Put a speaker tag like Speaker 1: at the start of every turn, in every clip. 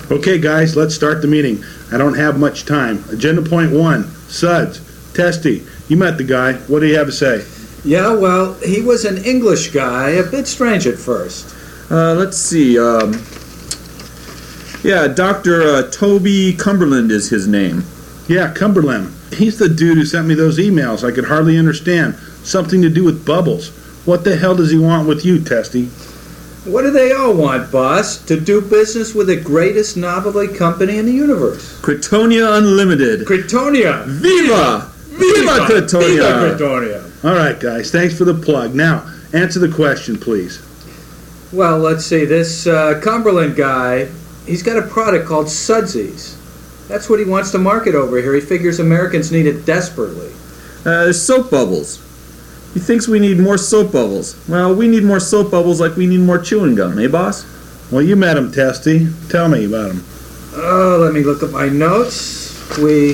Speaker 1: Okay, guys, let's start the meeting. I don't have much time. Agenda point 1, Suds. Testy, you met the guy. What do you have to say?
Speaker 2: Yeah, well, he was an English guy, a bit strange at first.
Speaker 3: Let's see. Dr. Toby Cumberland is his name.
Speaker 1: Yeah, Cumberland. He's the dude who sent me those emails I could hardly understand. Something to do with bubbles. What the hell does he want with you, Testy?
Speaker 2: What do they all want, boss? To do business with the greatest novelty company in the universe.
Speaker 3: Cretonia Unlimited.
Speaker 2: Cretonia!
Speaker 3: Viva! Viva Cretonia!
Speaker 2: Viva Cretonia!
Speaker 1: All right, guys, thanks for the plug. Now, answer the question, please.
Speaker 2: Well, let's see. This Cumberland guy, he's got a product called Sudsies. That's what he wants to market over here. He figures Americans need it desperately.
Speaker 3: There's soap bubbles. He thinks we need more soap bubbles. Well, we need more soap bubbles like we need more chewing gum, eh, boss?
Speaker 1: Well, you met him, Testy. Tell me about him.
Speaker 2: Oh, let me look at my notes. We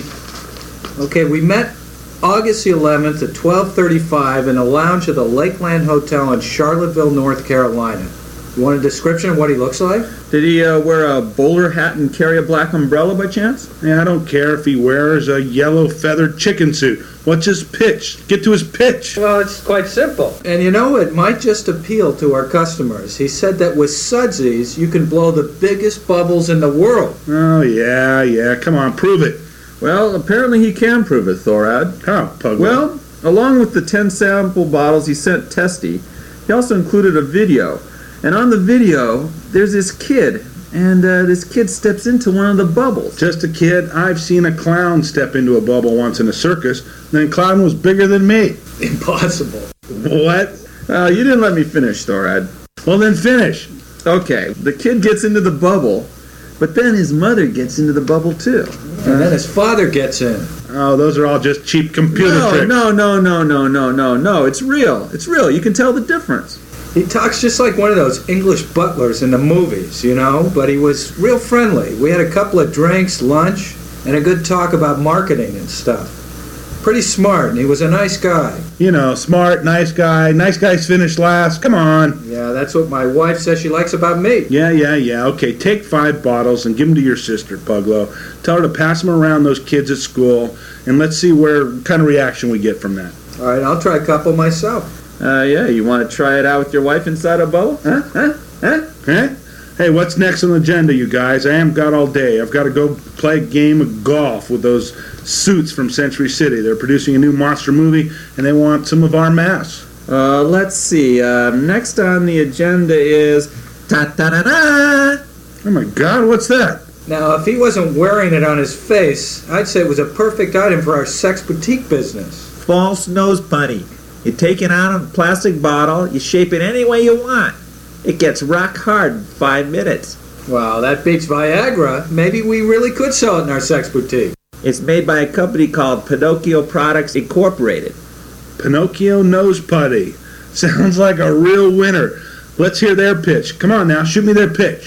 Speaker 2: met August the 11th at 12:35 in a lounge at the Lakeland Hotel in Charlottesville, North Carolina. You want a description of what he looks like?
Speaker 3: Did he wear a bowler hat and carry a black umbrella by chance?
Speaker 1: Yeah, I don't care if he wears a yellow feathered chicken suit. What's his pitch? Get to his pitch.
Speaker 2: Well, it's quite simple. And you know, it might just appeal to our customers. He said that with Sudsies, you can blow the biggest bubbles in the world.
Speaker 1: Oh, yeah. Come on, prove it.
Speaker 3: Well, apparently he can prove it, Thorad.
Speaker 1: How, Pugwell?
Speaker 3: Well, along with the 10 sample bottles he sent Testy, he also included a video. And on the video, there's this kid, and this kid steps into one of the bubbles.
Speaker 1: Just a kid. I've seen a clown step into a bubble once in a circus. Then clown was bigger than me.
Speaker 2: Impossible.
Speaker 1: What?
Speaker 3: You didn't let me finish, Thorad.
Speaker 1: Well, then finish.
Speaker 3: Okay, the kid gets into the bubble, but then his mother gets into the bubble too.
Speaker 2: And then his father gets in.
Speaker 1: Oh, those are all just cheap computer tricks.
Speaker 3: No. It's real. It's real. You can tell the difference.
Speaker 2: He talks just like one of those English butlers in the movies, you know, but he was real friendly. We had a couple of drinks, lunch, and a good talk about marketing and stuff. Pretty smart, and he was a nice guy.
Speaker 1: You know, smart, nice guy. Nice guys finish last. Come on.
Speaker 2: Yeah, that's what my wife says she likes about me.
Speaker 1: Yeah. Okay, take 5 bottles and give them to your sister, Puglo. Tell her to pass them around those kids at school, and let's see what kind of reaction we get from that.
Speaker 2: All right, I'll try a couple myself.
Speaker 3: You want to try it out with your wife inside a bubble?
Speaker 1: Huh? Hey, what's next on the agenda, you guys? I haven't got all day. I've got to go play a game of golf with those suits from Century City. They're producing a new monster movie, and they want some of our masks.
Speaker 3: Let's see. Next on the agenda is... Ta-ta-da-da!
Speaker 1: Oh, my God, what's that?
Speaker 2: Now, if he wasn't wearing it on his face, I'd say it was a perfect item for our sex boutique business.
Speaker 4: False nose putty. You take it out of a plastic bottle, you shape it any way you want. It gets rock hard in 5 minutes.
Speaker 2: Wow, that beats Viagra. Maybe we really could sell it in our sex boutique.
Speaker 4: It's made by a company called Pinocchio Products Incorporated.
Speaker 1: Pinocchio Nose Putty. Sounds like a real winner. Let's hear their pitch. Come on now, shoot me their pitch.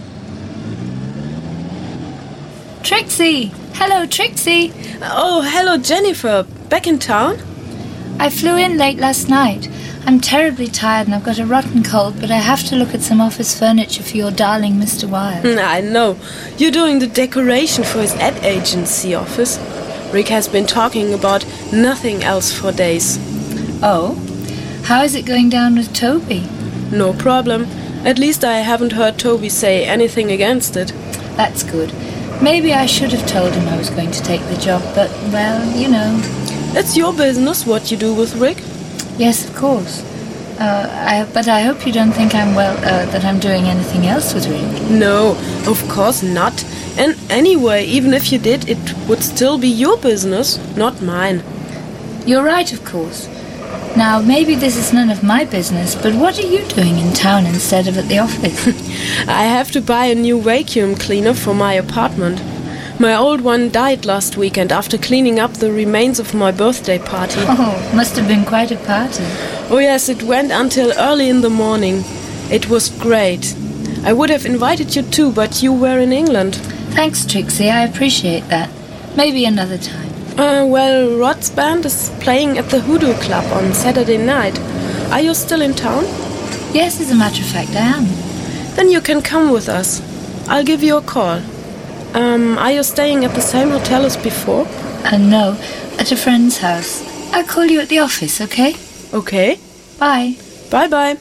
Speaker 5: Trixie! Hello, Trixie!
Speaker 6: Oh, hello, Jennifer. Back in town?
Speaker 5: I flew in late last night. I'm terribly tired and I've got a rotten cold, but I have to look at some office furniture for your darling Mr. Wilde.
Speaker 6: I know. You're doing the decoration for his ad agency office. Rick has been talking about nothing else for days.
Speaker 5: Oh? How is it going down with Toby?
Speaker 6: No problem. At least I haven't heard Toby say anything against it.
Speaker 5: That's good. Maybe I should have told him I was going to take the job, but, well, you know.
Speaker 6: It's your business what you do with Rick.
Speaker 5: Yes, of course. But I hope you don't think that I'm doing anything else with Rick.
Speaker 6: No, of course not. And anyway, even if you did, it would still be your business, not mine.
Speaker 5: You're right, of course. Now, maybe this is none of my business, but what are you doing in town instead of at the office?
Speaker 6: I have to buy a new vacuum cleaner for my apartment. My old one died last weekend after cleaning up the remains of my birthday party.
Speaker 5: Oh, must have been quite a party.
Speaker 6: Oh yes, it went until early in the morning. It was great. I would have invited you too, but you were in England.
Speaker 5: Thanks, Trixie, I appreciate that. Maybe another time.
Speaker 6: Well, Rod's band is playing at the Hoodoo Club on Saturday night. Are you still in town?
Speaker 5: Yes, as a matter of fact, I am.
Speaker 6: Then you can come with us. I'll give you a call. Are you staying at the same hotel as before?
Speaker 5: No, at a friend's house. I'll call you at the office, okay?
Speaker 6: Okay.
Speaker 5: Bye.
Speaker 6: Bye-bye.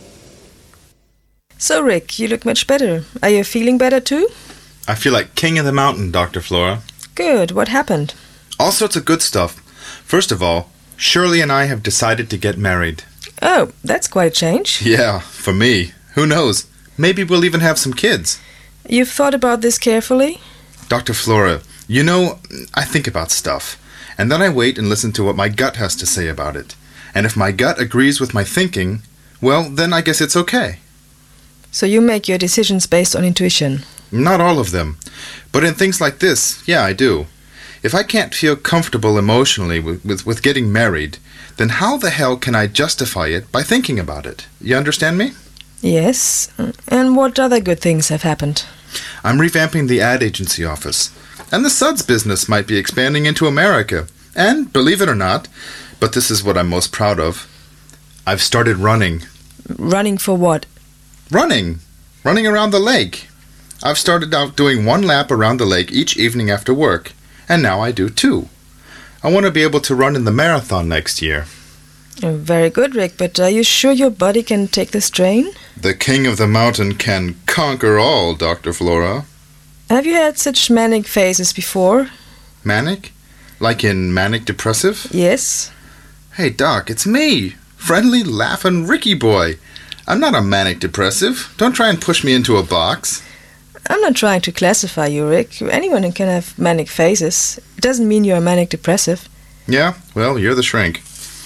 Speaker 7: So, Rick, you look much better. Are you feeling better too?
Speaker 8: I feel like king of the mountain, Dr. Flora.
Speaker 7: Good. What happened?
Speaker 8: All sorts of good stuff. First of all, Shirley and I have decided to get married.
Speaker 7: Oh, that's quite a change.
Speaker 8: Yeah, for me. Who knows? Maybe we'll even have some kids.
Speaker 7: You've thought about this carefully?
Speaker 8: Dr. Flora, you know, I think about stuff. And then I wait and listen to what my gut has to say about it. And if my gut agrees with my thinking, well, then I guess it's okay.
Speaker 7: So you make your decisions based on intuition?
Speaker 8: Not all of them. But in things like this, yeah, I do. If I can't feel comfortable emotionally with getting married, then how the hell can I justify it by thinking about it? You understand me?
Speaker 7: Yes. And what other good things have happened?
Speaker 8: I'm revamping the ad agency office. And the suds business might be expanding into America. And, believe it or not, but this is what I'm most proud of, I've started running.
Speaker 7: Running for what?
Speaker 8: Running around the lake. I've started out doing 1 lap around the lake each evening after work, and now I do 2. I want to be able to run in the marathon next year.
Speaker 7: Oh, very good, Rick, but are you sure your body can take the strain?
Speaker 8: The king of the mountain can conquer all, Dr. Flora.
Speaker 7: Have you had such manic phases before?
Speaker 8: Manic? Like in manic depressive?
Speaker 7: Yes.
Speaker 8: Hey, Doc, it's me. Friendly, laughing Ricky boy. I'm not a manic depressive. Don't try and push me into a box.
Speaker 7: I'm not trying to classify you, Rick. Anyone can have manic phases. It doesn't mean you're manic depressive.
Speaker 8: Yeah, well, you're the shrink.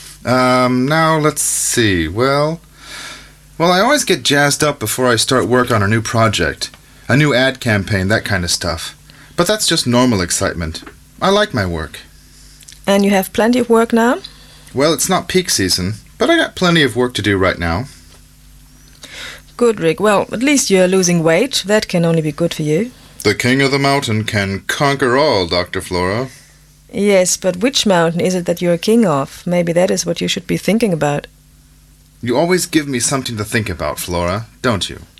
Speaker 8: Now let's see. Well, I always get jazzed up before I start work on a new project. A new ad campaign, that kind of stuff. But that's just normal excitement. I like my work.
Speaker 7: And you have plenty of work now?
Speaker 8: Well, it's not peak season, but I got plenty of work to do right now.
Speaker 7: Good, Rick. Well, at least you're losing weight. That can only be good for you.
Speaker 8: The king of the mountain can conquer all, Dr. Flora.
Speaker 7: Yes, but which mountain is it that you're king of? Maybe that is what you should be thinking about.
Speaker 8: You always give me something to think about, Flora, don't you?